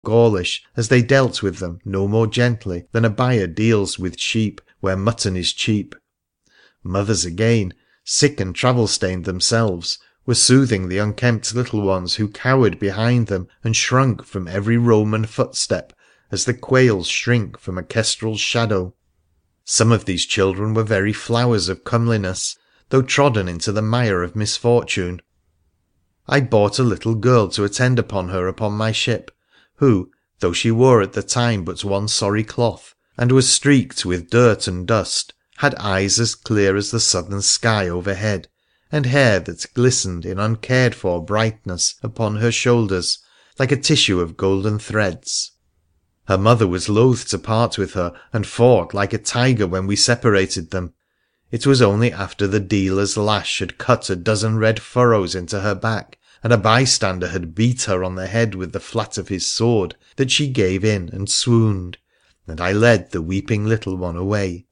Gaulish, as they dealt with them no more gently than a buyer deals with sheep where mutton is cheap. Mothers again, sick and travel-stained themselves, were soothing the unkempt little ones who cowered behind them and shrunk from every Roman footstep as the quails shrink from a kestrel's shadow. Some of these children were very flowers of comeliness, though trodden into the mire of misfortune. I bought a little girl to attend upon her upon my ship, who, though she wore at the time but one sorry cloth, and was streaked with dirt and dust, had eyes as clear as the southern sky overhead, and hair that glistened in uncared-for brightness upon her shoulders like a tissue of golden threads. Her mother was loath to part with her, and fought like a tiger when we separated them. It was only after the dealer's lash had cut a dozen red furrows into her back, and a bystander had beat her on the head with the flat of his sword, that she gave in and swooned, and I led the weeping little one away.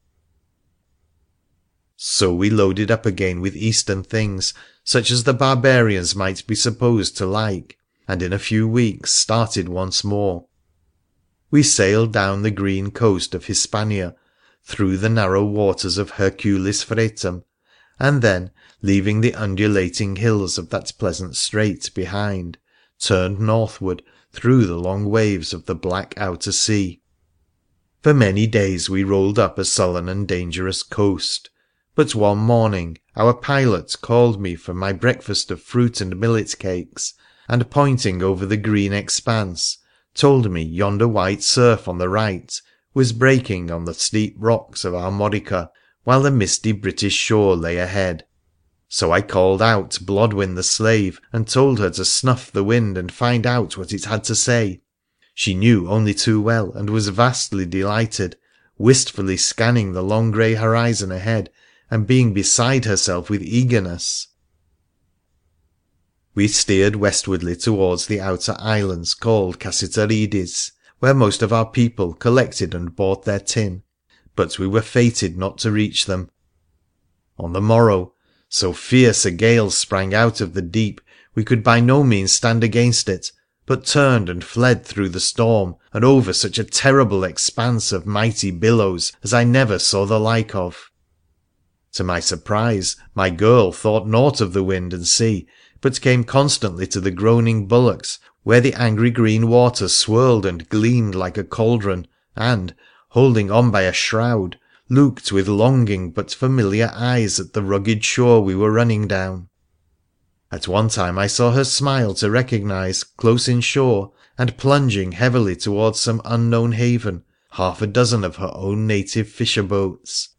So we loaded up again with Eastern things, such as the barbarians might be supposed to like, and in a few weeks started once more. We sailed down the green coast of Hispania, through the narrow waters of Hercules Fretum, and then, leaving the undulating hills of that pleasant strait behind, turned northward through the long waves of the black outer sea. For many days we rolled up a sullen and dangerous coast, but one morning our pilot called me for my breakfast of fruit and millet cakes, and pointing over the green expanse, told me yonder white surf on the right was breaking on the steep rocks of Armorica, while the misty British shore lay ahead. So I called out Blodwen the slave, and told her to snuff the wind and find out what it had to say. She knew only too well, and was vastly delighted, wistfully scanning the long grey horizon ahead, and being beside herself with eagerness. We steered westwardly towards the outer islands called Cassiterides, where most of our people collected and bought their tin, but we were fated not to reach them. On the morrow, so fierce a gale sprang out of the deep, we could by no means stand against it, but turned and fled through the storm, and over such a terrible expanse of mighty billows as I never saw the like of. To my surprise, my girl thought naught of the wind and sea, but came constantly to the groaning bulwarks, where the angry green water swirled and gleamed like a cauldron, and, holding on by a shroud, looked with longing but familiar eyes at the rugged shore we were running down. At one time I saw her smile to recognise, close in shore, and plunging heavily towards some unknown haven, half a dozen of her own native fisher boats.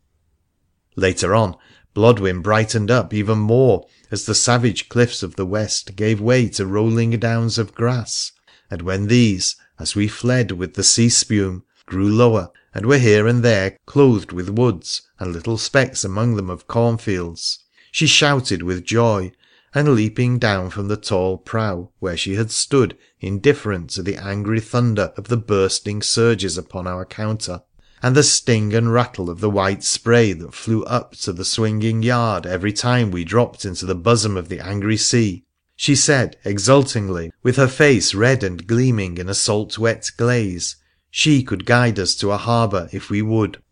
Later on, Blodwen brightened up even more as the savage cliffs of the west gave way to rolling downs of grass, and when these, as we fled with the sea spume, grew lower, and were here and there clothed with woods, and little specks among them of cornfields, she shouted with joy, and leaping down from the tall prow where she had stood indifferent to the angry thunder of the bursting surges upon our counter, and the sting and rattle of the white spray that flew up to the swinging yard every time we dropped into the bosom of the angry sea, she said exultingly, with her face red and gleaming in a salt-wet glaze, she could guide us to a harbour if we would.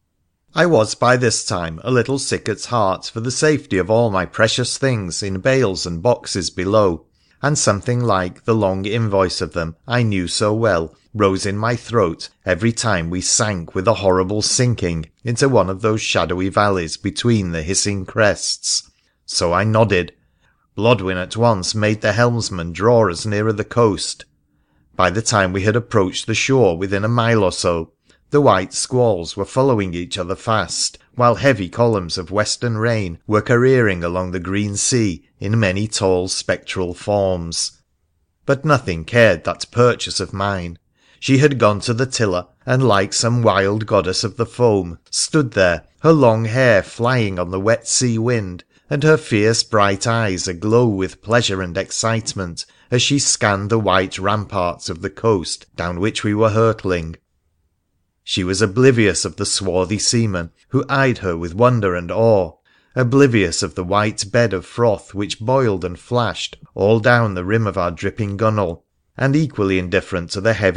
I was by this time a little sick at heart for the safety of all my precious things in bales and boxes below, and something like the long invoice of them I knew so well rose in my throat every time we sank with a horrible sinking into one of those shadowy valleys between the hissing crests. So I nodded. Blodwen at once made the helmsman draw us nearer the coast. By the time we had approached the shore within a mile or so, the white squalls were following each other fast, while heavy columns of western rain were careering along the green sea in many tall spectral forms. But nothing cared that purchase of mine. She had gone to the tiller, and like some wild goddess of the foam, stood there, her long hair flying on the wet sea wind, and her fierce bright eyes aglow with pleasure and excitement as she scanned the white ramparts of the coast down which we were hurtling. She was oblivious of the swarthy seamen who eyed her with wonder and awe, oblivious of the white bed of froth which boiled and flashed all down the rim of our dripping gunwale, and equally indifferent to the heavy